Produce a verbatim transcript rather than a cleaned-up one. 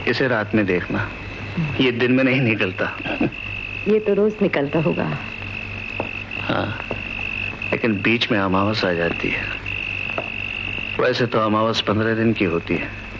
इसे रात में देखना, ये दिन में नहीं निकलता। ये तो रोज निकलता होगा। हाँ, लेकिन बीच में अमावस आ जाती है। वैसे तो अमावस पंद्रह दिन की होती है,